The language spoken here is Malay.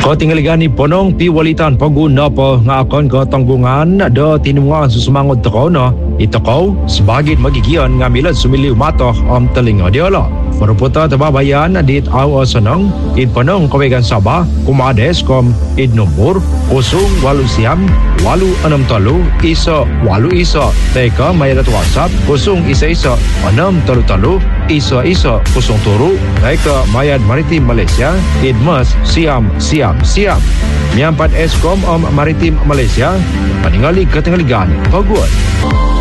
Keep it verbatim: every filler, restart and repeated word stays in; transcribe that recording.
Kau tinggal gani ponong pi walitan pengguna pa ngakon ke tanggungan ada tinungan sesemangat terona itu kau sebagai magigian ngambilan sumiliu mata am telinga dia lah. Merupakan terbabayan di awal senang in penong kawegan Sabah kumades kom in nombor kosong walu siam walu enam talu isa walu isa teka mayat WhatsApp kosong isa isa enam talu talu isa isa kosong turu teka mayat maritim Malaysia in mas siam siam siam miampat Eskom om maritim Malaysia paningali ketinggaligan bagus.